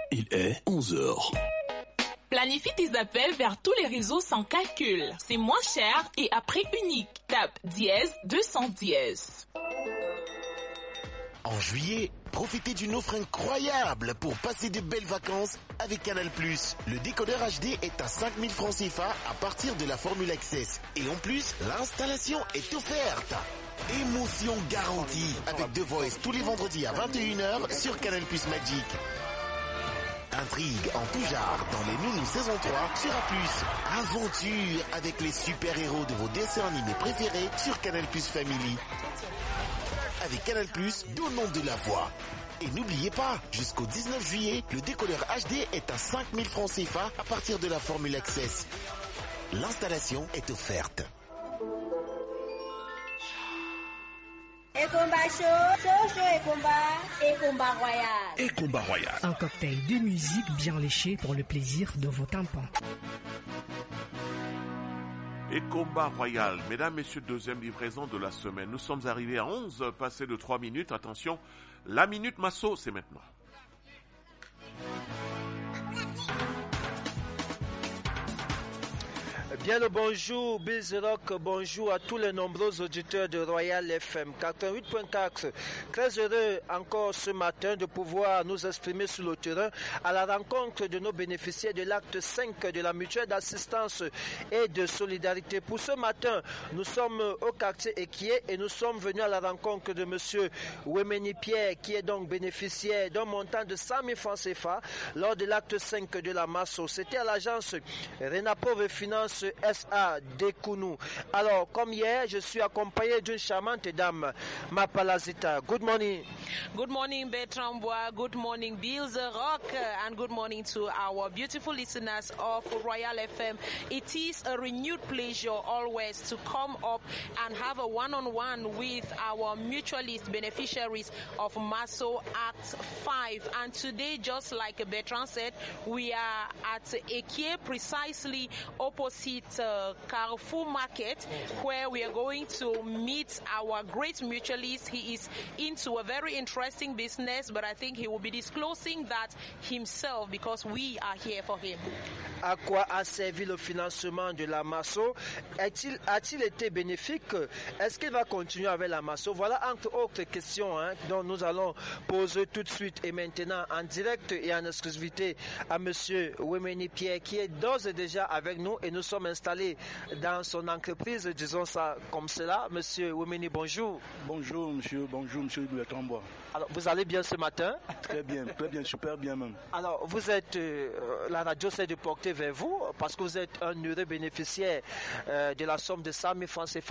Il est 11h. Planifie tes appels vers tous les réseaux sans calcul. C'est moins cher et à prix unique. Tape *210. En juillet, profitez d'une offre incroyable pour passer de belles vacances avec Canal+. Le décodeur HD est à 5000 francs CFA à partir de la formule Access. Et en plus, l'installation est offerte. Émotion garantie avec The Voice tous les vendredis à 21h sur Canal+ Magic. Intrigue en tout genre dans les Nounous saison 3 sur A+. Aventure avec les super-héros de vos dessins animés préférés sur Canal+ Family. Avec Canal+, donnons de la voix. Et n'oubliez pas, jusqu'au 19 juillet, le décodeur HD est à 5000 francs CFA à partir de la formule Access. L'installation est offerte. Ekomba Royal. Ekomba Royal. Un cocktail de musique bien léché pour le plaisir de vos tympans. Ekomba Royal, mesdames, messieurs, deuxième livraison de la semaine. Nous sommes arrivés à 11, passé de 3 minutes. Attention, la Minute Masso, c'est maintenant. Bien le bonjour, Biz Rock, bonjour à tous les nombreux auditeurs de Royal FM 88.4. Très heureux encore ce matin de pouvoir nous exprimer sur le terrain à la rencontre de nos bénéficiaires de l'acte 5 de la mutuelle d'assistance et de solidarité. Pour ce matin, nous sommes au quartier Equié et nous sommes venus à la rencontre de monsieur Wemeni Pierre qui est donc bénéficiaire d'un montant de 100 000 francs CFA lors de l'acte 5 de la Masso. C'était à l'agence Renapov Finance SA Dekounou. Alors, comme hier, je suis accompagné d'une charmante dame, Mapalazita. Good morning. Good morning, Bertrand Bois. Good morning, Bills Rock. And good morning to our beautiful listeners of Royal FM. It is a renewed pleasure always to come up and have a one-on-one with our mutualist beneficiaries of Masso Act 5. And today, just like Bertrand said, we are at Ekie, precisely opposite Carrefour Market, where we are going to meet our great mutualist. He is into a very interesting business, but I think he will be disclosing that himself because we are here for him. À quoi a servi le financement de la Masso? A-t-il été bénéfique? Est-ce qu'il va continuer avec la Masso? Voilà entre autres questions dont nous allons poser tout de suite et maintenant en direct et en exclusivité à monsieur Wemeni Pierre qui est d'ores et déjà avec nous et nous sommes installés dans son entreprise, disons ça comme cela. Monsieur Wemeni, bonjour. Bonjour monsieur Bertrand Bois. Alors, vous allez bien ce matin? Très bien, super bien même. Alors, vous êtes, la radio s'est de porter vers vous parce que vous êtes un heureux bénéficiaire de la somme de 100 000 francs CFA